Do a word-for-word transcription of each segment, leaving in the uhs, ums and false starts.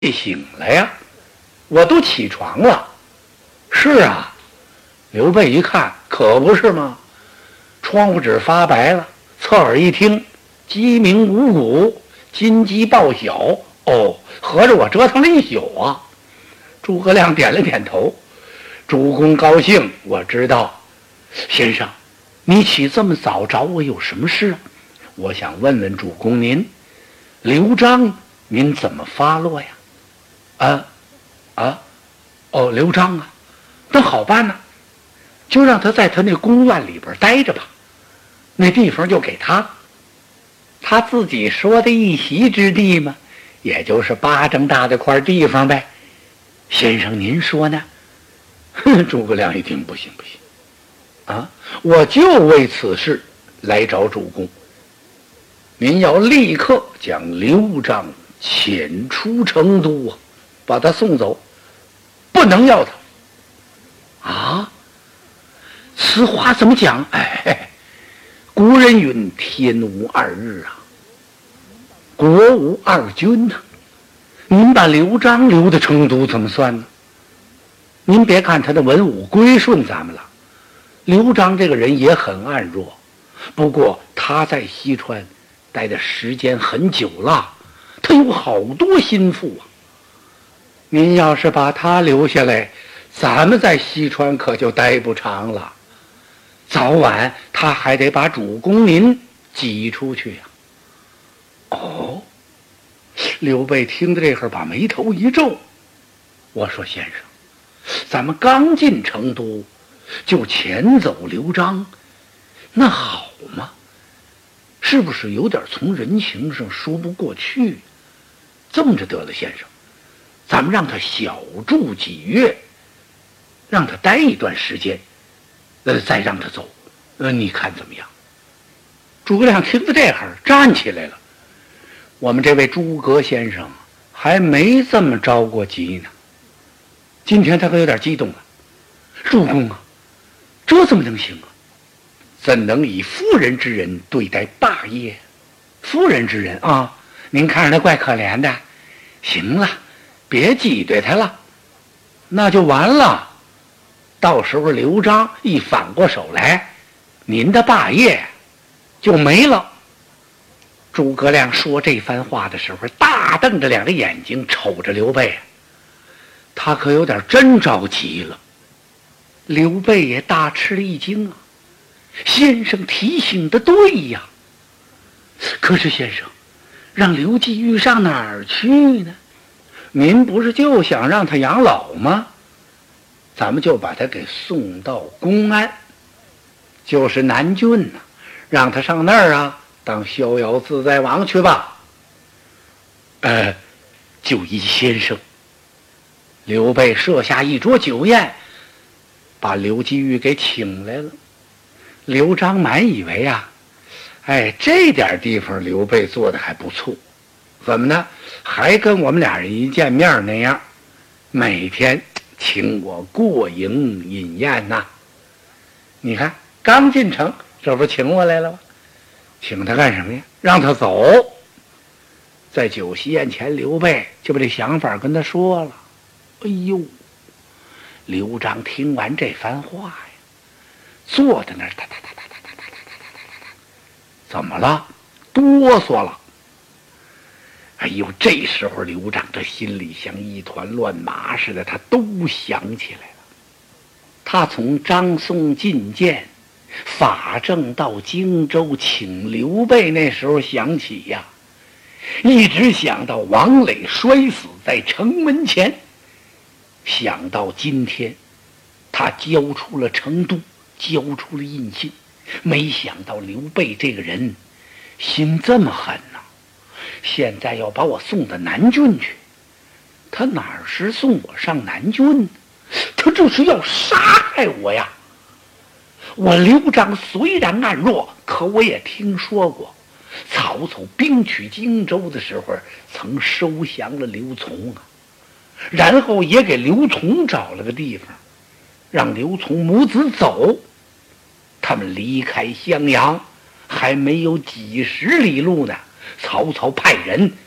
醒了呀，我都起床了。是啊，刘备一看，可不是吗？窗户纸发白了，侧耳一听，鸡鸣五谷，金鸡报晓。哦，合着我折腾了一宿啊！诸葛亮点了点头。主公高兴，我知道。先生，你起这么早找我有什么事啊？我想问问主公您，刘璋您怎么发落呀？啊啊哦，刘璋啊，那好办呢，就让他在他那宫院里边待着吧，那地方就给他，他自己说的一席之地嘛，也就是巴掌大的块地方呗。先生您说呢？哼，诸葛亮一听，不行不行啊，我就为此事来找主公，您要立刻将刘璋遣出成都啊，把他送走，不能要他啊！此话怎么讲？哎，古人云天无二日啊，国无二君呐、啊。您把刘璋留在成都怎么算呢？您别看他的文武归顺咱们了，刘璋这个人也很暗弱，不过他在西川待的时间很久了，他有好多心腹啊。您要是把他留下来，咱们在西川可就待不长了，早晚他还得把主公您挤出去呀、啊。哦，刘备听到这会儿，把眉头一皱。我说先生，咱们刚进成都就遣走刘璋，那好吗？是不是有点从人情上说不过去？这么着得了，先生，咱们让他小住几月，让他待一段时间，呃，再让他走，呃，你看怎么样？诸葛亮听到这会儿站起来了。我们这位诸葛先生还没这么着过急呢，今天他可有点激动了。主公啊，这怎么能行啊？怎能以妇人之仁对待霸业？妇人之仁啊，您看着他怪可怜的。行了，别挤兑他了，那就完了。到时候刘璋一反过手来，您的霸业就没了。诸葛亮说这番话的时候，大瞪着两个眼睛瞅着刘备，他可有点真着急了。刘备也大吃了一惊啊，先生提醒的对呀，可是先生，让刘季玉上哪儿去呢？您不是就想让他养老吗？咱们就把他给送到公安，就是南郡呢、啊，让他上那儿啊当逍遥自在王去吧。呃，就依先生。刘备设下一桌酒宴，把刘季玉给请来了。刘璋满以为啊，哎，这点地方刘备做的还不错，怎么呢？还跟我们俩人一见面那样，每天请我过营饮宴呐。你看，刚进城，这不请我来了吗？请他干什么呀？让他走。在酒席宴前，刘备就把这想法跟他说了。哎呦，刘璋听完这番话呀，坐在那儿，哒哒哒哒哒哒哒哒哒哒哒，怎么了？哆嗦了。哎呦，这时候刘璋这心里像一团乱麻似的，他都想起来了。他从张松进谏法正到荆州请刘备那时候想起呀，一直想到王磊摔死在城门前，想到今天他交出了成都，交出了印信，没想到刘备这个人心这么狠呐、啊！现在要把我送到南郡去，他哪是送我上南郡呢？他就是要杀害我呀！我刘璋虽然暗弱，可我也听说过，曹操兵取荆州的时候曾收降了刘琮啊，然后也给刘琮找了个地方，让刘琮母子走。他们离开襄阳还没有几十里路呢，曹操派人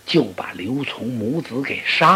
就把刘琮母子给杀